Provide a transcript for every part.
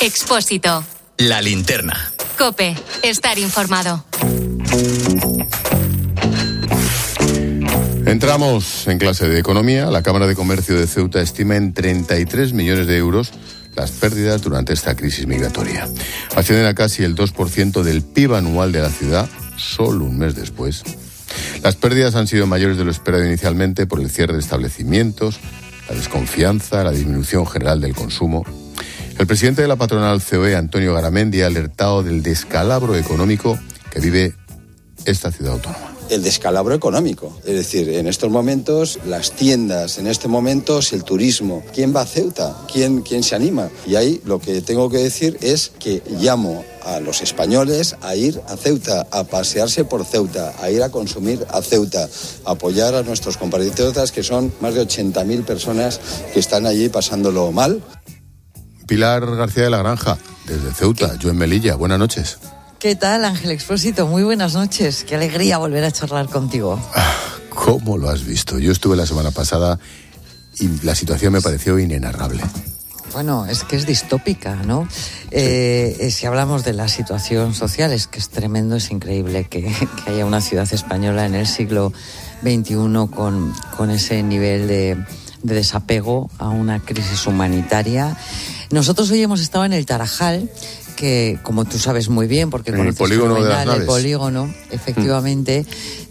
Expósito. La linterna. COPE. Estar informado. Entramos en clase de economía. La Cámara de Comercio de Ceuta estima en 33 millones de euros las pérdidas durante esta crisis migratoria. Ascienden a casi el 2% del PIB anual de la ciudad, solo un mes después. Las pérdidas han sido mayores de lo esperado inicialmente por el cierre de establecimientos, la desconfianza, la disminución general del consumo. El presidente de la patronal COE, Antonio Garamendi, ha alertado del descalabro económico que vive esta ciudad autónoma. El descalabro económico, es decir, en estos momentos las tiendas, en este momento el turismo. ¿Quién va a Ceuta? ¿Quién se anima? Y ahí lo que tengo que decir es que llamo a los españoles a ir a Ceuta, a pasearse por Ceuta, a ir a consumir a Ceuta, a apoyar a nuestros compatriotas, que son más de 80.000 personas que están allí pasándolo mal. Pilar García de la Granja, desde Ceuta, yo en Melilla. Buenas noches. ¿Qué tal, Ángel Expósito? Muy buenas noches. Qué alegría volver a charlar contigo. ¿Cómo lo has visto? Yo estuve la semana pasada y la situación me pareció inenarrable. Bueno, es que es distópica, ¿no? Si hablamos de la situación social, es que es tremendo, es increíble que haya una ciudad española en el siglo XXI con ese nivel de desapego a una crisis humanitaria. Nosotros hoy hemos estado en el Tarajal, que, como tú sabes muy bien, porque en el polígono de las naves. El polígono, efectivamente,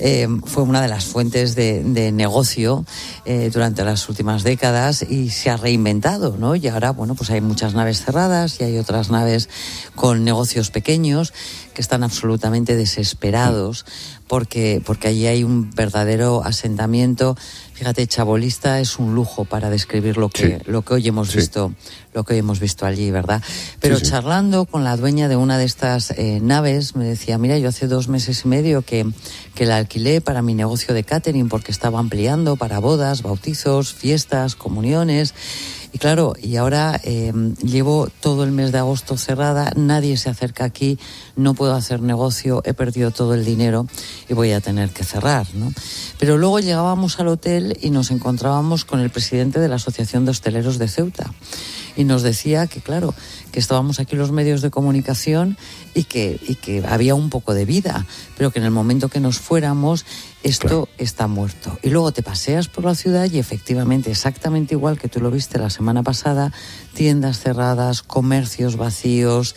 fue una de las fuentes de negocio durante las últimas décadas y se ha reinventado, ¿no? Y ahora, bueno, pues hay muchas naves cerradas y hay otras naves con negocios pequeños que están absolutamente desesperados porque allí hay un verdadero asentamiento. Fíjate, chabolista es un lujo para describir lo que hoy hemos visto, lo que hoy hemos visto allí, ¿verdad? Pero charlando con la dueña de una de estas naves, me decía, mira, yo hace 2 meses y medio que la alquilé para mi negocio de catering porque estaba ampliando para bodas, bautizos, fiestas, comuniones. Y claro, y ahora llevo todo el mes de agosto cerrada, nadie se acerca aquí, no puedo hacer negocio, he perdido todo el dinero y voy a tener que cerrar, ¿no? Pero luego llegábamos al hotel y nos encontrábamos con el presidente de la Asociación de Hosteleros de Ceuta y nos decía que, claro, que estábamos aquí los medios de comunicación y que había un poco de vida, pero que en el momento que nos fuéramos esto está muerto. Y luego te paseas por la ciudad y efectivamente, exactamente igual que tú lo viste la semana pasada, tiendas cerradas, comercios vacíos,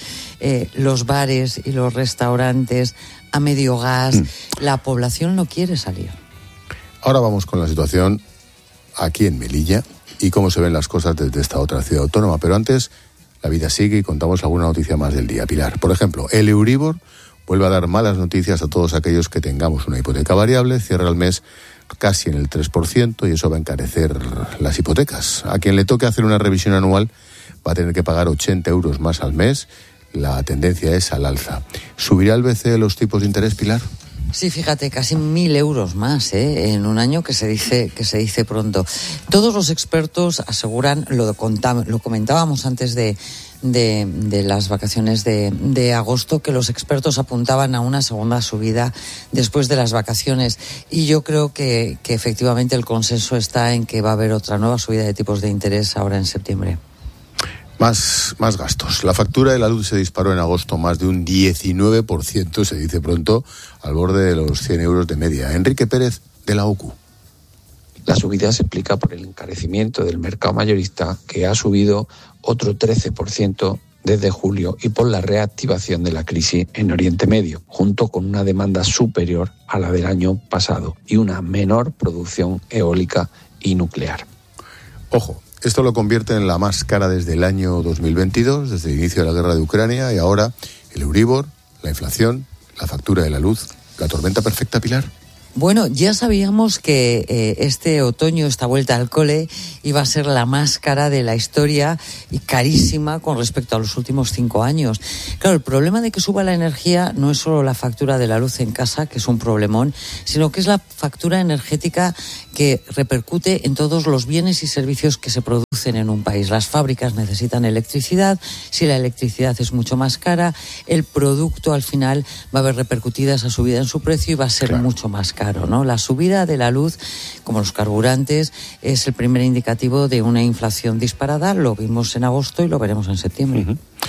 los bares y los restaurantes a medio gas. La población no quiere salir. Ahora vamos con la situación aquí en Melilla y cómo se ven las cosas desde esta otra ciudad autónoma. Pero antes, la vida sigue y contamos alguna noticia más del día. Pilar, por ejemplo, el Euribor vuelve a dar malas noticias a todos aquellos que tengamos una hipoteca variable. Cierra el mes casi en el 3% y eso va a encarecer las hipotecas. A quien le toque hacer una revisión anual va a tener que pagar 80 euros más al mes. La tendencia es al alza. ¿Subirá el BCE los tipos de interés, Pilar? Sí, fíjate, casi 1.000 euros más en un año, que se dice pronto. Todos los expertos aseguran, lo comentábamos antes de las vacaciones de agosto, que los expertos apuntaban a una segunda subida después de las vacaciones. Y yo creo que efectivamente el consenso está en que va a haber otra nueva subida de tipos de interés ahora en septiembre. Más gastos. La factura de la luz se disparó en agosto más de un 19%, se dice pronto, al borde de los 100 euros de media. Enrique Pérez, de la OCU. La subida se explica por el encarecimiento del mercado mayorista, que ha subido otro 13% desde julio, y por la reactivación de la crisis en Oriente Medio, junto con una demanda superior a la del año pasado y una menor producción eólica y nuclear. Ojo. Esto lo convierte en la más cara desde el año 2022, desde el inicio de la guerra de Ucrania, y ahora el Euribor, la inflación, la factura de la luz, la tormenta perfecta, Pilar. Bueno, ya sabíamos que este otoño, esta vuelta al cole, iba a ser la más cara de la historia y carísima con respecto a los últimos 5 años. Claro, el problema de que suba la energía no es solo la factura de la luz en casa, que es un problemón, sino que es la factura energética que repercute en todos los bienes y servicios que se producen en un país. Las fábricas necesitan electricidad, si la electricidad es mucho más cara, el producto al final va a ver repercutida esa subida en su precio y va a ser mucho más caro, ¿no? La subida de la luz, como los carburantes, es el primer indicativo de una inflación disparada. Lo vimos en agosto y lo veremos en septiembre.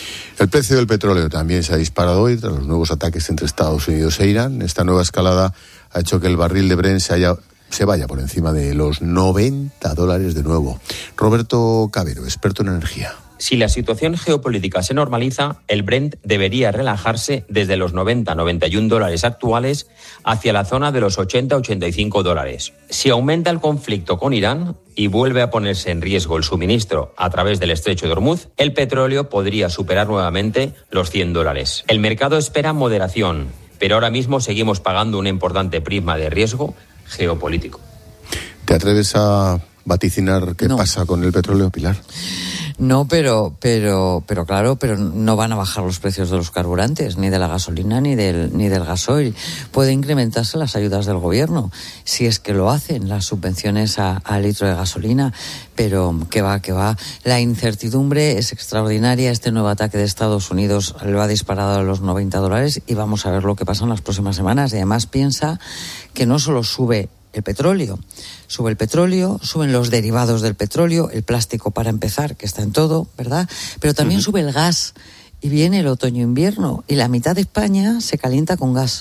El precio del petróleo también se ha disparado hoy tras los nuevos ataques entre Estados Unidos e Irán. Esta nueva escalada ha hecho que el barril de Brent se vaya por encima de los $90 de nuevo. Roberto Cabero, experto en energía. Si la situación geopolítica se normaliza, el Brent debería relajarse desde los $90-91 actuales hacia la zona de los $80-85. Si aumenta el conflicto con Irán y vuelve a ponerse en riesgo el suministro a través del estrecho de Hormuz, el petróleo podría superar nuevamente los $100. El mercado espera moderación, pero ahora mismo seguimos pagando un importante prisma de riesgo geopolítico. ¿Te atreves a vaticinar qué pasa con el petróleo, Pilar? No, pero claro, pero no van a bajar los precios de los carburantes, ni de la gasolina, ni del gasoil. Puede incrementarse las ayudas del gobierno, si es que lo hacen, las subvenciones al litro de gasolina, pero que va. La incertidumbre es extraordinaria. Este nuevo ataque de Estados Unidos lo ha disparado a los $90 y vamos a ver lo que pasa en las próximas semanas. Y además piensa que no solo sube el petróleo, suben los derivados del petróleo, el plástico para empezar, que está en todo, ¿verdad? Pero también sube el gas y viene el otoño-invierno y la mitad de España se calienta con gas.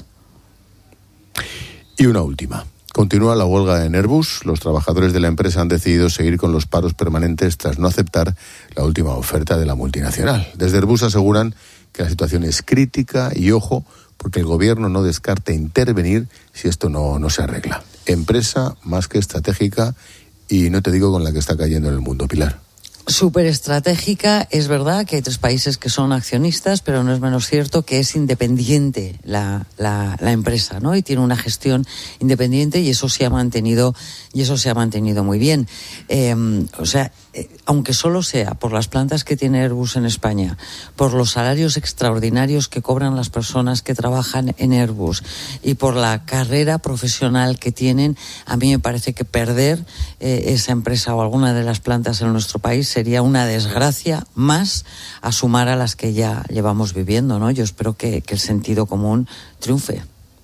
Y una última. Continúa la huelga en Airbus. Los trabajadores de la empresa han decidido seguir con los paros permanentes tras no aceptar la última oferta de la multinacional. Desde Airbus aseguran que la situación es crítica y, ojo, porque el gobierno no descarta intervenir si esto no se arregla. Empresa más que estratégica y no te digo con la que está cayendo en el mundo, Pilar. Súper estratégica, es verdad que hay 3 países que son accionistas, pero no es menos cierto que es independiente la empresa, ¿no? Y tiene una gestión independiente y eso se ha mantenido muy bien. Aunque solo sea por las plantas que tiene Airbus en España, por los salarios extraordinarios que cobran las personas que trabajan en Airbus y por la carrera profesional que tienen, a mí me parece que perder esa empresa o alguna de las plantas en nuestro país sería una desgracia más a sumar a las que ya llevamos viviendo, ¿no? Yo espero que el sentido común triunfe.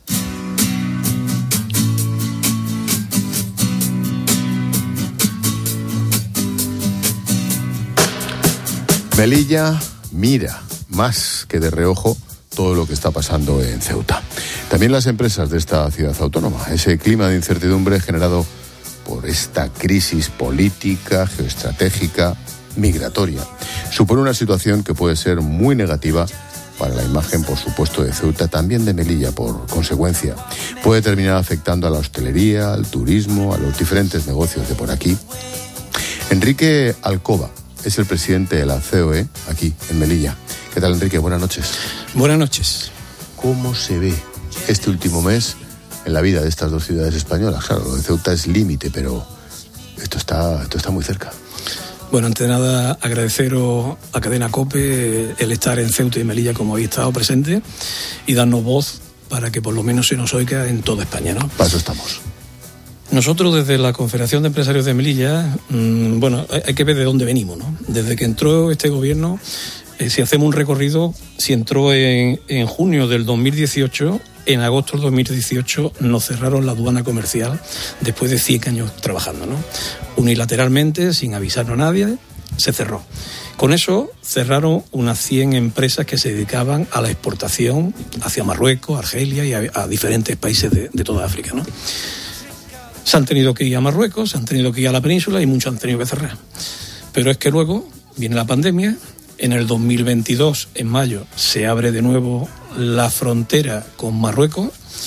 Melilla mira más que de reojo todo lo que está pasando en Ceuta. También las empresas de esta ciudad autónoma. Ese clima de incertidumbre generado por esta crisis política, geoestratégica, migratoria, supone una situación que puede ser muy negativa para la imagen, por supuesto, de Ceuta, también de Melilla, por consecuencia. Puede terminar afectando a la hostelería, al turismo, a los diferentes negocios de por aquí. Enrique Alcoba es el presidente de la COE aquí en Melilla. ¿Qué tal, Enrique? Buenas noches. Buenas noches. ¿Cómo se ve este último mes en la vida de estas dos ciudades españolas? Claro, lo de Ceuta es límite, pero esto está muy cerca. Bueno, antes de nada, agradeceros a Cadena COPE el estar en Ceuta y Melilla como habéis estado presentes y darnos voz para que por lo menos se nos oiga en toda España, ¿no? Para eso estamos. Nosotros desde la Confederación de Empresarios de Melilla, hay que ver de dónde venimos, ¿no? Desde que entró este gobierno, si hacemos un recorrido, si entró en junio del 2018, en agosto del 2018 nos cerraron la aduana comercial después de 100 años trabajando, ¿no? Unilateralmente, sin avisarnos a nadie, se cerró. Con eso cerraron unas 100 empresas que se dedicaban a la exportación hacia Marruecos, Argelia y a diferentes países de toda África, ¿no? Se han tenido que ir a Marruecos, se han tenido que ir a la península y muchos han tenido que cerrar. Pero es que luego viene la pandemia. En el 2022, en mayo, se abre de nuevo la frontera con Marruecos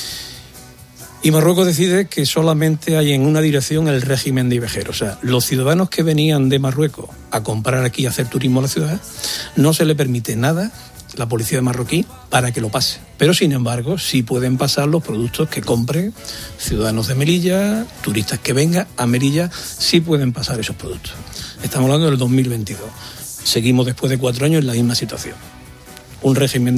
y Marruecos decide que solamente hay en una dirección el régimen de viajeros. O sea, los ciudadanos que venían de Marruecos a comprar aquí, a hacer turismo a la ciudad, no se le permite nada, la policía marroquí, para que lo pase. Pero, sin embargo, sí pueden pasar los productos que compren ciudadanos de Melilla, turistas que vengan a Melilla, sí pueden pasar esos productos. Estamos hablando del 2022. Seguimos después de 4 años en la misma situación. Un régimen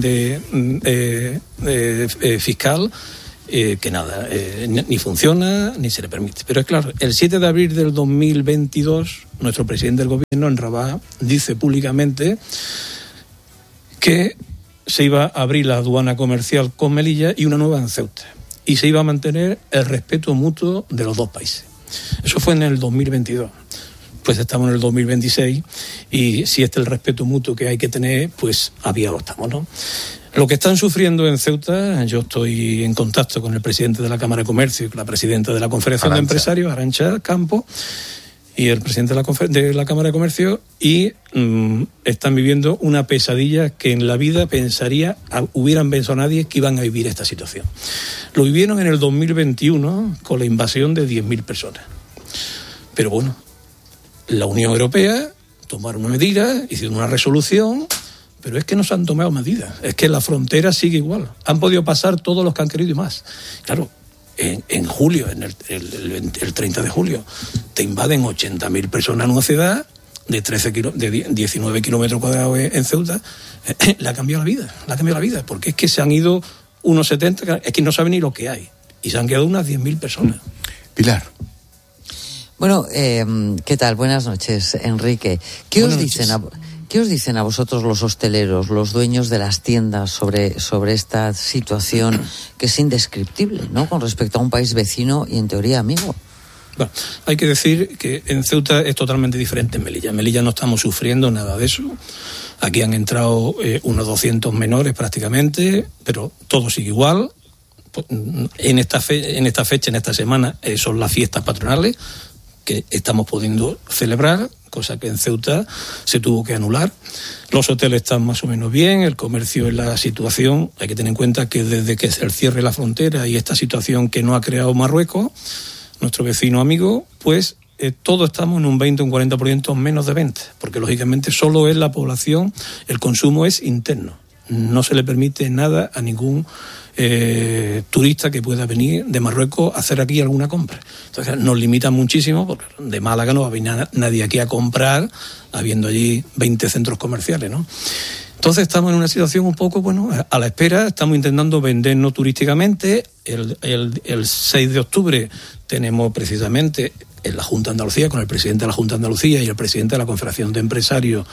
fiscal que nada, ni funciona ni se le permite. Pero es claro, el 7 de abril del 2022, nuestro presidente del gobierno, en Rabat, dice públicamente que se iba a abrir la aduana comercial con Melilla y una nueva en Ceuta. Y se iba a mantener el respeto mutuo de los dos países. Eso fue en el 2022. pues estamos en el 2026 y si este es el respeto mutuo que hay que tener, pues aviados estamos, ¿no? Lo que están sufriendo en Ceuta, yo estoy en contacto con el presidente de la Cámara de Comercio y con la presidenta de la Confederación de Empresarios, Arantxa Campos, y el presidente de la Cámara de Comercio, y están viviendo una pesadilla que en la vida hubieran pensado nadie que iban a vivir esta situación. Lo vivieron en el 2021 con la invasión de 10.000 personas. Pero bueno, la Unión Europea tomaron una medida, hicieron una resolución, pero es que no se han tomado medidas. Es que la frontera sigue igual. Han podido pasar todos los que han querido y más. Claro, en julio, el 30 de julio, te invaden 80.000 personas en una ciudad de 19 kilómetros cuadrados en Ceuta. Le ha cambiado la vida, porque es que se han ido unos 70, es que no saben ni lo que hay, y se han quedado unas 10.000 personas. Pilar. Bueno, ¿qué tal? Buenas noches, Enrique. ¿Qué os dicen a vosotros los hosteleros, los dueños de las tiendas sobre esta situación que es indescriptible, ¿no?, con respecto a un país vecino y en teoría amigo? Bueno, hay que decir que en Ceuta es totalmente diferente en Melilla. En Melilla no estamos sufriendo nada de eso. Aquí han entrado unos 200 menores prácticamente, pero todo sigue igual. En esta fecha, en esta semana, son las fiestas patronales que estamos pudiendo celebrar, cosa que en Ceuta se tuvo que anular. Los hoteles están más o menos bien, el comercio en la situación. Hay que tener en cuenta que desde que el cierre de la frontera y esta situación que no ha creado Marruecos, nuestro vecino amigo, pues todos estamos en un 20 o un 40% menos de ventas, porque lógicamente solo es la población, el consumo es interno. No se le permite nada a ningún turista que pueda venir de Marruecos a hacer aquí alguna compra. Entonces nos limitan muchísimo, porque de Málaga no va a venir nadie aquí a comprar, habiendo allí 20 centros comerciales, ¿no? Entonces estamos en una situación un poco, bueno, a la espera. Estamos intentando vendernos turísticamente. El 6 de octubre tenemos precisamente en la Junta de Andalucía, con el presidente de la Junta de Andalucía y el presidente de la Confederación de Empresarios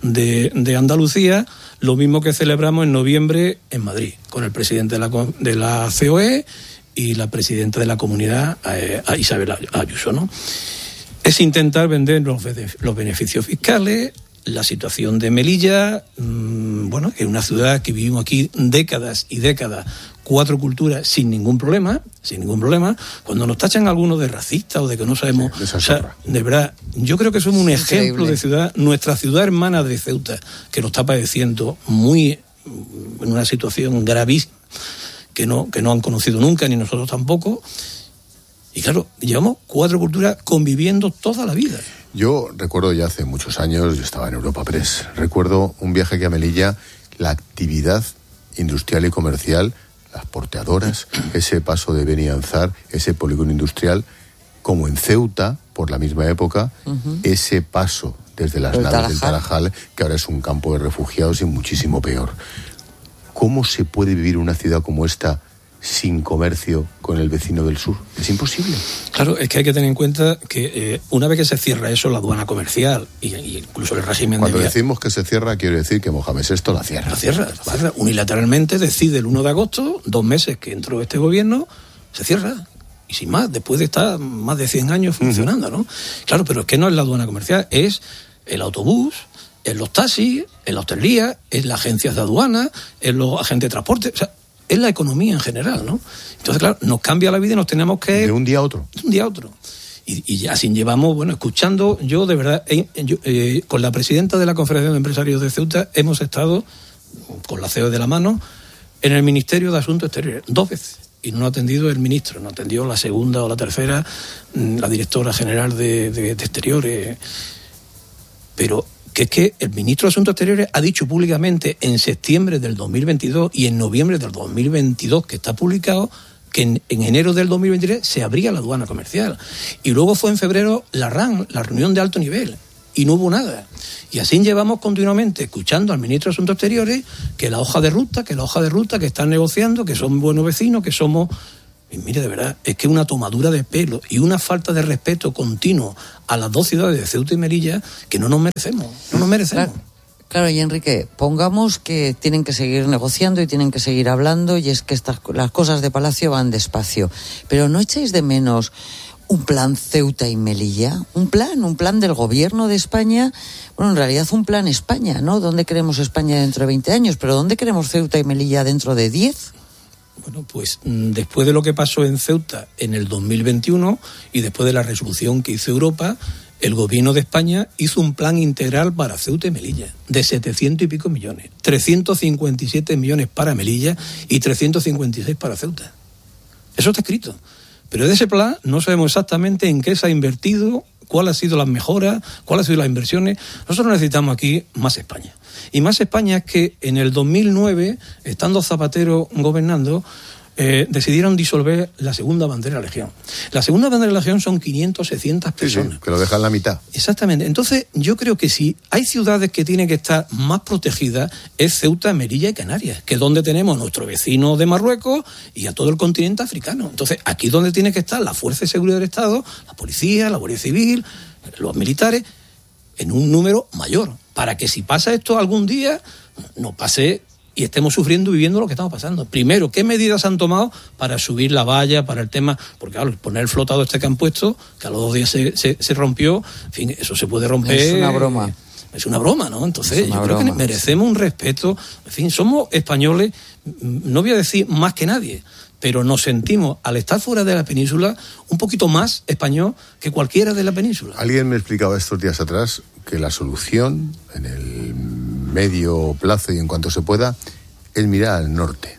de Andalucía, lo mismo que celebramos en noviembre en Madrid, con el presidente de la COE y la presidenta de la comunidad, Isabel Ayuso, ¿no? Es intentar vender los beneficios fiscales, la situación de Melilla, bueno, que es una ciudad que vivimos aquí décadas y décadas, 4 culturas sin ningún problema. Cuando nos tachan algunos de racistas o de que no sabemos, o sea, de verdad, yo creo que somos un ejemplo de ciudad, nuestra ciudad hermana de Ceuta, que nos está padeciendo en una situación gravísima, que no han conocido nunca, ni nosotros tampoco. Y claro, llevamos 4 culturas conviviendo toda la vida. Yo recuerdo ya hace muchos años, yo estaba en Europa Press, recuerdo un viaje aquí a Melilla, la actividad industrial y comercial, las porteadoras, ese paso de Beni Anzar, ese polígono industrial, como en Ceuta, por la misma época, ese paso desde las naves del Tarajal, que ahora es un campo de refugiados y muchísimo peor. ¿Cómo se puede vivir una ciudad como esta sin comercio con el vecino del sur? Es imposible. Claro, es que hay que tener en cuenta que una vez que se cierra eso, la aduana comercial y incluso el régimen Cuando decimos que se cierra, quiere decir que Mohamed VI la cierra. La cierra. Unilateralmente decide el 1 de agosto, 2 meses que entró este gobierno, se cierra. Y sin más, después de estar más de 100 años funcionando, ¿no? Claro, pero es que no es la aduana comercial, es el autobús, es los taxis, es la hostelería, es las agencias de aduana, es los agentes de transporte, o sea, es la economía en general, ¿no? Entonces, claro, nos cambia la vida y nos tenemos que... De un día a otro. De un día a otro. Y ya así llevamos, bueno, escuchando, yo de verdad, con la presidenta de la Confederación de Empresarios de Ceuta, hemos estado, con la CEO de la mano, en el Ministerio de Asuntos Exteriores, 2 veces. Y no ha atendido el ministro, no atendió la segunda o la tercera, la directora general de Exteriores. Pero... que es que el ministro de Asuntos Exteriores ha dicho públicamente en septiembre del 2022 y en noviembre del 2022, que está publicado, que en enero del 2023 se abría la aduana comercial. Y luego fue en febrero la RAN, la reunión de alto nivel, y no hubo nada. Y así llevamos continuamente escuchando al ministro de Asuntos Exteriores que la hoja de ruta, que están negociando, que son buenos vecinos, que somos... Y mire, de verdad, es que una tomadura de pelo y una falta de respeto continuo a las 2 ciudades de Ceuta y Melilla que no nos merecemos. Claro, y Enrique, pongamos que tienen que seguir negociando y tienen que seguir hablando, y es que las cosas de Palacio van despacio. Pero ¿no echáis de menos un plan Ceuta y Melilla, un plan del gobierno de España, bueno, en realidad un plan España, ¿no? ¿Dónde queremos España dentro de 20 años? Pero ¿dónde queremos Ceuta y Melilla dentro de 10? Bueno, pues después de lo que pasó en Ceuta en el 2021 y después de la resolución que hizo Europa, el gobierno de España hizo un plan integral para Ceuta y Melilla de 700 y pico millones, 357 millones para Melilla y 356 para Ceuta. Eso está escrito. Pero de ese plan no sabemos exactamente en qué se ha invertido, cuáles han sido las mejoras, cuáles han sido las inversiones. Nosotros necesitamos aquí más España. Y más España es que en el 2009, estando Zapatero gobernando, decidieron disolver la segunda bandera de la Legión. La segunda bandera de la Legión son 500, 600 personas. Sí, que lo dejan la mitad. Exactamente. Entonces, yo creo que si hay ciudades que tienen que estar más protegidas, es Ceuta, Melilla y Canarias, que es donde tenemos a nuestro vecino de Marruecos y a todo el continente africano. Entonces, aquí es donde tiene que estar la Fuerza de Seguridad del Estado, la policía, la Guardia Civil, los militares, en un número mayor, para que si pasa esto algún día, no pase y estemos sufriendo y viviendo lo que estamos pasando. Primero, ¿qué medidas han tomado para subir la valla, para el tema? Porque claro, poner el flotado este que han puesto, que a los 2 días se rompió, en fin, eso se puede romper. Es una broma. Es una broma, ¿no? Entonces, yo creo broma, que merecemos un respeto. En fin, somos españoles, no voy a decir más que nadie, pero nos sentimos, al estar fuera de la península, un poquito más español que cualquiera de la península. Alguien me explicaba estos días atrás que la solución en el medio plazo y en cuanto se pueda es mirar al norte,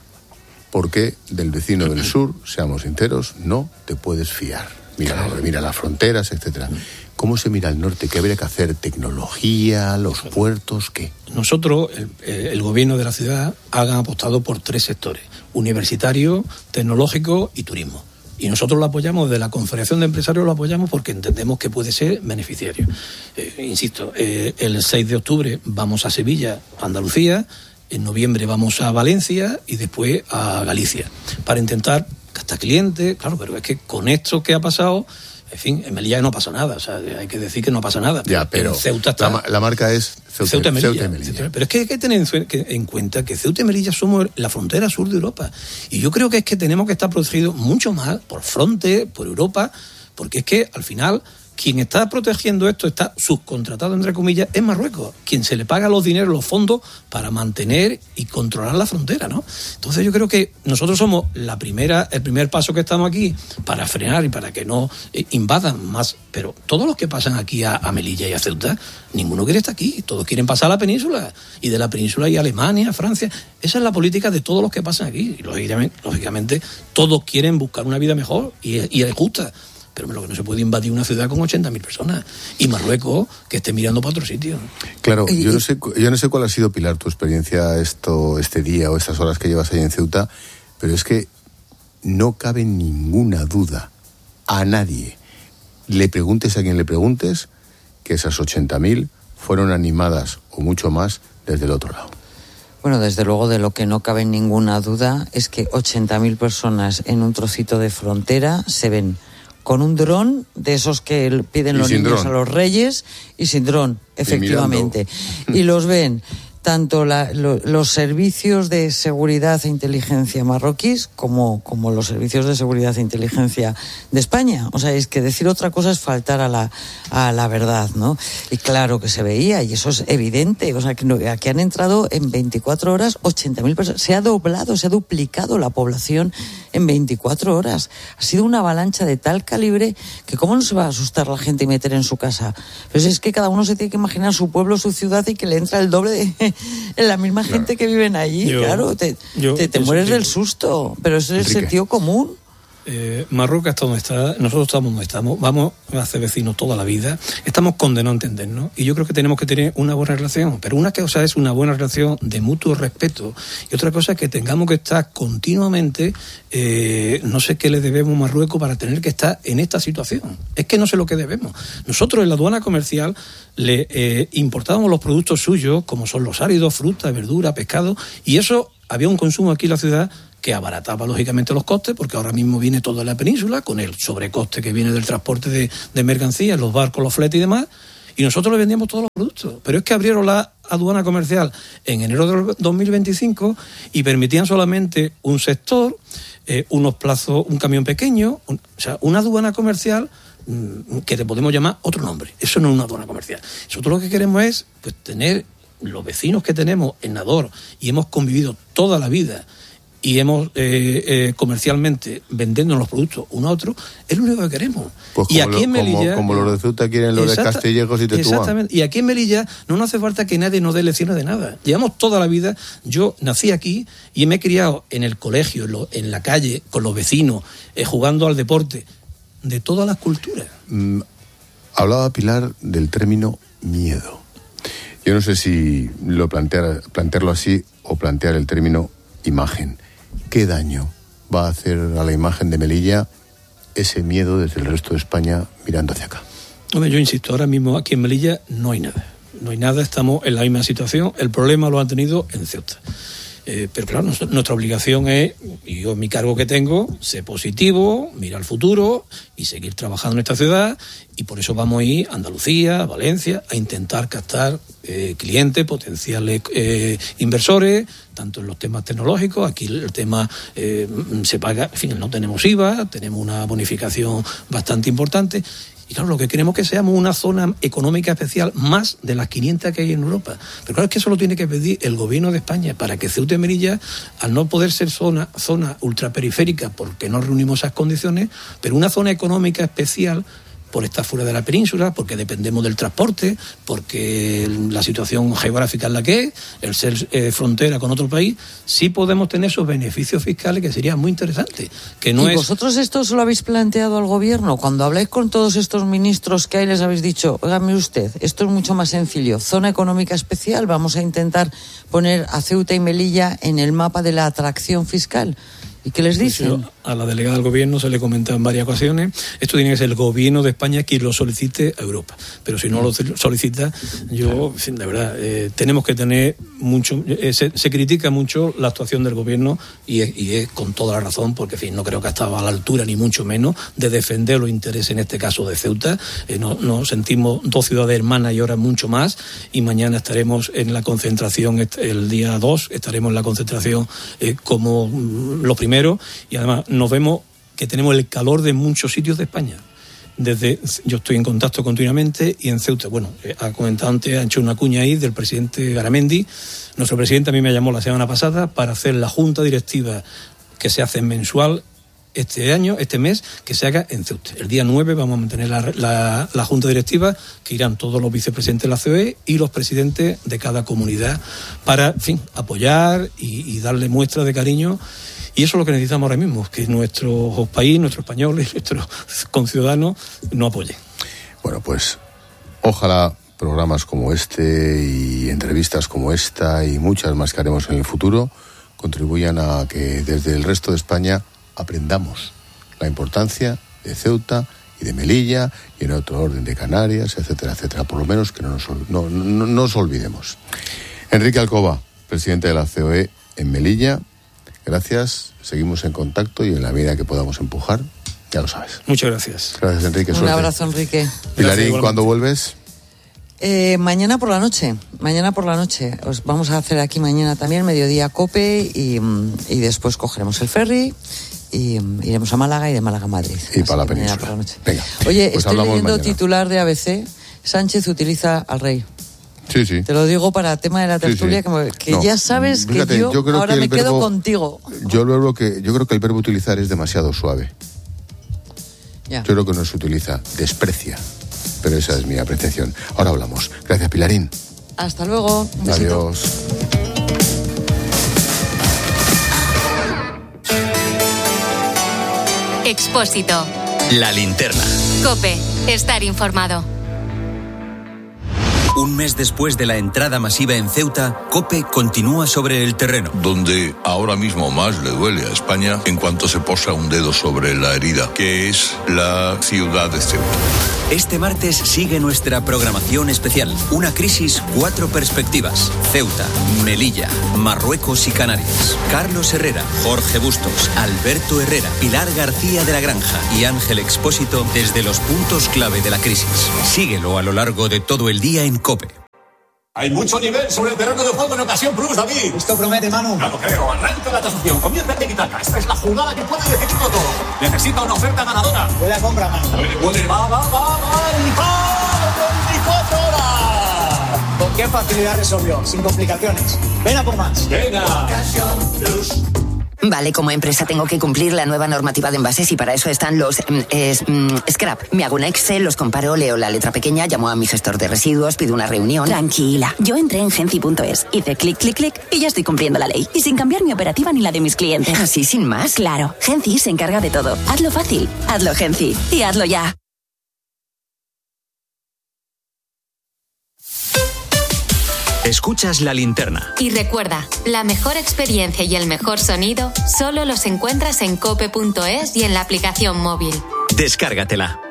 porque del vecino del sur, seamos sinceros, no te puedes fiar. Mira las fronteras, etcétera. ¿Cómo se mira al norte? ¿Qué habría que hacer? ¿Tecnología? ¿Los puertos? ¿Qué? Nosotros, el gobierno de la ciudad, han apostado por 3 sectores: universitario, tecnológico y turismo. Y nosotros lo apoyamos, de la Confederación de Empresarios lo apoyamos porque entendemos que puede ser beneficiario. Insisto, el 6 de octubre vamos a Sevilla, Andalucía, en noviembre vamos a Valencia y después a Galicia, para intentar captar clientes. Claro, pero es que con esto que ha pasado, en fin, en Melilla no pasa nada, o sea, hay que decir que no pasa nada. Ya, pero Ceuta está, la marca es Ceuta y Melilla. Pero es que hay que tener en cuenta que Ceuta y Melilla somos la frontera sur de Europa. Y yo creo que es que tenemos que estar protegidos mucho más por fronte, por Europa, porque es que al final quien está protegiendo esto, está subcontratado entre comillas, es Marruecos, quien se le paga los dineros, los fondos para mantener y controlar la frontera, ¿no? Entonces yo creo que nosotros somos el primer paso que estamos aquí para frenar y para que no invadan más, pero todos los que pasan aquí a Melilla y a Ceuta, ninguno quiere estar aquí, todos quieren pasar a la península, y de la península hay Alemania, Francia. Esa es la política de todos los que pasan aquí, y lógicamente todos quieren buscar una vida mejor y es justa. Pero lo que no se puede invadir una ciudad con 80.000 personas. Y Marruecos, que esté mirando para otro sitio. Claro, yo no sé cuál ha sido, Pilar, tu experiencia este día o estas horas que llevas ahí en Ceuta, pero es que no cabe ninguna duda a nadie, le preguntes a quien le preguntes, que esas 80.000 fueron animadas, o mucho más, desde el otro lado. Bueno, desde luego, de lo que no cabe ninguna duda es que 80.000 personas en un trocito de frontera se ven con un dron, de esos que piden los niños a los reyes, y sin dron, efectivamente. Y los ven tanto los servicios de seguridad e inteligencia marroquíes como los servicios de seguridad e inteligencia de España. O sea, es que decir otra cosa es faltar a la verdad, ¿no? Y claro que se veía, y eso es evidente. O sea, que aquí han entrado en 24 horas 80.000 personas. Se ha duplicado la población en 24 horas. Ha sido una avalancha de tal calibre que ¿cómo no se va a asustar la gente y meter en su casa? Pues es que cada uno se tiene que imaginar su pueblo, su ciudad, y que le entra el doble en la misma gente que viven allí. Te mueres del susto, pero eso es el sentido común. Marruecos está donde está, nosotros estamos donde estamos, vamos a ser vecinos toda la vida, estamos condenados a entendernos, y yo creo que tenemos que tener una buena relación, pero una cosa es una buena relación de mutuo respeto, y otra cosa es que tengamos que estar continuamente, no sé qué le debemos a Marruecos para tener que estar en esta situación, es que no sé lo que debemos. Nosotros en la aduana comercial le importábamos los productos suyos, como son los áridos, fruta, verdura, pescado, y eso había un consumo aquí en la ciudad que abarataba lógicamente los costes, porque ahora mismo viene todo en la península, con el sobrecoste que viene del transporte de mercancías, los barcos, los fletes y demás, y nosotros le vendíamos todos los productos. Pero es que abrieron la aduana comercial en enero del 2025 y permitían solamente un sector, unos plazos, un camión pequeño, o sea, una aduana comercial que le podemos llamar otro nombre. Eso no es una aduana comercial. Nosotros lo que queremos es pues tener los vecinos que tenemos en Nador y hemos convivido toda la vida y hemos comercialmente vendiendo los productos uno a otro, es lo único que queremos. Pues y aquí en Melilla, como los de Ceuta quieren los de Castillejos y Tetuán. Exactamente. Y aquí en Melilla no nos hace falta que nadie nos dé lecciones de nada. Llevamos toda la vida. Yo nací aquí y me he criado en el colegio, en la calle, con los vecinos, jugando al deporte, de todas las culturas. Hablaba Pilar del término miedo. Yo no sé si plantearlo así o plantear el término imagen. ¿Qué daño va a hacer a la imagen de Melilla ese miedo desde el resto de España mirando hacia acá? Hombre, yo insisto, ahora mismo aquí en Melilla no hay nada. No hay nada, estamos en la misma situación. El problema lo han tenido en Ceuta. Pero claro, nuestra obligación es, y yo en mi cargo que tengo, ser positivo, mirar al futuro y seguir trabajando en esta ciudad, y por eso vamos a ir a Andalucía, a Valencia, a intentar captar clientes, potenciales inversores, tanto en los temas tecnológicos. Aquí el tema se paga, en fin, no tenemos IVA, tenemos una bonificación bastante importante. Y claro, lo que queremos es que seamos una zona económica especial más de las 500 que hay en Europa. Pero claro, es que eso lo tiene que pedir el gobierno de España para que Ceuta y Melilla, al no poder ser zona ultraperiférica porque no reunimos esas condiciones, pero una zona económica especial por estar fuera de la península, porque dependemos del transporte, porque la situación geográfica es la que es, el ser frontera con otro país, sí podemos tener esos beneficios fiscales que serían muy interesantes. Que no ¿Y vosotros esto se lo habéis planteado al gobierno? Cuando habláis con todos estos ministros que hay, les habéis dicho, óigame usted, esto es mucho más sencillo, zona económica especial, vamos a intentar poner a Ceuta y Melilla en el mapa de la atracción fiscal. ¿Y qué les dicen? A la delegada del gobierno se le comenta en varias ocasiones, esto tiene que ser el gobierno de España quien lo solicite a Europa, pero si no lo solicita, yo, en fin, de verdad, tenemos que tener mucho, se critica mucho la actuación del gobierno y es con toda la razón, porque, en fin, no creo que estaba a la altura ni mucho menos de defender los intereses, en este caso de Ceuta. Nos sentimos dos ciudades hermanas y ahora mucho más, y mañana estaremos en la concentración, el día 2 estaremos en la concentración como lo primero, y además nos vemos que tenemos el calor de muchos sitios de España. Yo estoy en contacto continuamente, y en Ceuta, bueno, ha comentado antes, ha hecho una cuña ahí del presidente Garamendi. Nuestro presidente a mí me llamó la semana pasada para hacer la junta directiva que se hace mensual este mes, que se haga en Ceuta. El día 9 vamos a mantener la junta directiva, que irán todos los vicepresidentes de la COE y los presidentes de cada comunidad para, en fin, apoyar y darle muestras de cariño. Y eso es lo que necesitamos ahora mismo, que nuestro país, nuestros españoles, nuestros conciudadanos nos apoyen. Bueno, pues ojalá programas como este y entrevistas como esta y muchas más que haremos en el futuro contribuyan a que desde el resto de España aprendamos la importancia de Ceuta y de Melilla y en otro orden de Canarias, etcétera, etcétera. Por lo menos que no nos olvidemos. Enrique Alcoba, presidente de la COE en Melilla, gracias, seguimos en contacto y en la medida que podamos empujar, ya lo sabes. Muchas gracias. Gracias, Enrique. Un abrazo, Enrique. Pilarín, ¿cuándo vuelves? Mañana por la noche. Os vamos a hacer aquí mañana también mediodía COPE y después cogeremos el ferry y iremos a Málaga y de Málaga a Madrid. Y para la península. Venga. Oye, pues estoy leyendo mañana. Titular de ABC, Sánchez utiliza al rey. Sí, sí. Te lo digo para el tema de la tertulia, sí. Que no, ya sabes fíjate, que yo ahora que me quedo contigo. Yo creo que el verbo utilizar es demasiado suave. Ya. Yo creo que no se utiliza, desprecia. Pero esa es mi apreciación. Ahora hablamos. Gracias, Pilarín. Hasta luego. Un besito. Adiós. Expósito. La linterna. COPE. Estar informado. Un mes después de la entrada masiva en Ceuta, COPE continúa sobre el terreno. Donde ahora mismo más le duele a España en cuanto se posa un dedo sobre la herida, que es la ciudad de Ceuta. Este martes sigue nuestra programación especial. Una crisis, 4 perspectivas. Ceuta, Melilla, Marruecos y Canarias. Carlos Herrera, Jorge Bustos, Alberto Herrera, Pilar García de la Granja y Ángel Expósito desde los puntos clave de la crisis. Síguelo a lo largo de todo el día en COPE. Hay mucho nivel sobre el terreno de juego en Ocasión Plus, David. Esto promete, Manu. No lo creo. Arranca la tasación. Comienza en Tiki-Taka. Esta es la jugada que puede decidirlo todo. Necesita una oferta ganadora. Buena compra, Manu. Va. ¡Y 24 horas! ¿Con qué facilidad resolvió? Sin complicaciones. Ven a por más. Venga. Ocasión Plus. Vale, como empresa tengo que cumplir la nueva normativa de envases y para eso están los scrap. Me hago un Excel, los comparo, leo la letra pequeña, llamo a mi gestor de residuos, pido una reunión. Tranquila, yo entré en Genci.es, hice clic y ya estoy cumpliendo la ley. Y sin cambiar mi operativa ni la de mis clientes. ¿Así sin más? Claro, Genci se encarga de todo. Hazlo fácil, hazlo Genci y hazlo ya. Escuchas La Linterna. Y recuerda, la mejor experiencia y el mejor sonido solo los encuentras en cope.es y en la aplicación móvil. Descárgatela.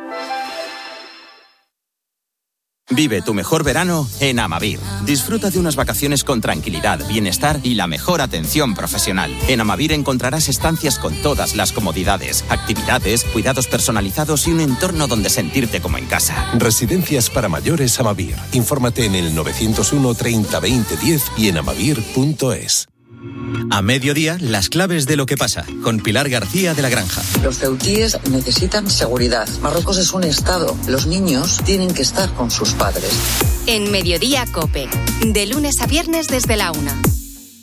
Vive tu mejor verano en Amavir. Disfruta de unas vacaciones con tranquilidad, bienestar y la mejor atención profesional. En Amavir encontrarás estancias con todas las comodidades, actividades, cuidados personalizados y un entorno donde sentirte como en casa. Residencias para mayores Amavir. Infórmate en el 901 30 20 10 y en amavir.es. A mediodía, las claves de lo que pasa, con Pilar García de la Granja. Los ceutíes necesitan seguridad. Marruecos es un estado. Los niños tienen que estar con sus padres. En Mediodía Cope, de lunes a viernes desde la 1.